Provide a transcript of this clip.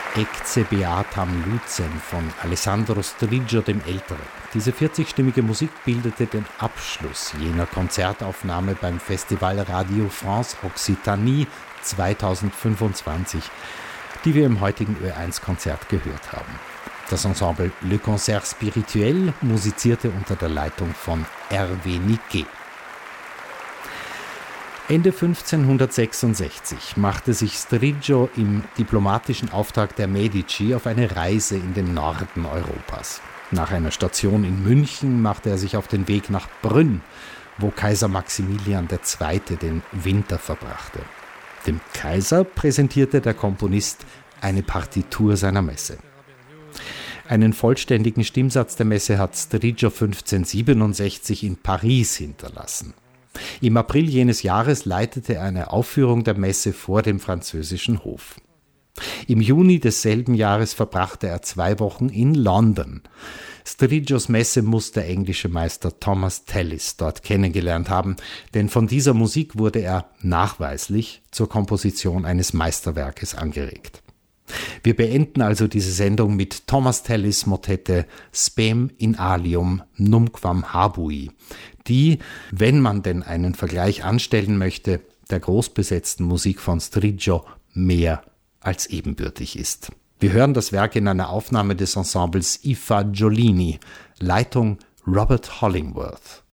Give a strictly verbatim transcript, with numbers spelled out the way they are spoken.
Ecce beatam lucem von Alessandro Striggio dem Älteren. Diese vierzigstimmige Musik bildete den Abschluss jener Konzertaufnahme beim Festival Radio France Occitanie zweitausendfünfundzwanzig, die wir im heutigen Ö eins Konzert gehört haben. Das Ensemble Le Concert Spirituel musizierte unter der Leitung von Hervé Niquet. Ende fünfzehnhundertsechsundsechzig machte sich Striggio im diplomatischen Auftrag der Medici auf eine Reise in den Norden Europas. Nach einer Station in München machte er sich auf den Weg nach Brünn, wo Kaiser Maximilian der Zweite den Winter verbrachte. Dem Kaiser präsentierte der Komponist eine Partitur seiner Messe. Einen vollständigen Stimmsatz der Messe hat Striggio fünfzehnhundertsiebenundsechzig in Paris hinterlassen. Im April jenes Jahres leitete er eine Aufführung der Messe vor dem französischen Hof. Im Juni desselben Jahres verbrachte er zwei Wochen in London. Striggios Messe muss der englische Meister Thomas Tallis dort kennengelernt haben, denn von dieser Musik wurde er nachweislich zur Komposition eines Meisterwerkes angeregt. Wir beenden also diese Sendung mit Thomas Tallis Motette Spem in alium numquam habui, die, wenn man denn einen Vergleich anstellen möchte, der großbesetzten Musik von Striggio mehr als ebenbürtig ist. Wir hören das Werk in einer Aufnahme des Ensembles I Fagiolini, Leitung Robert Hollingworth.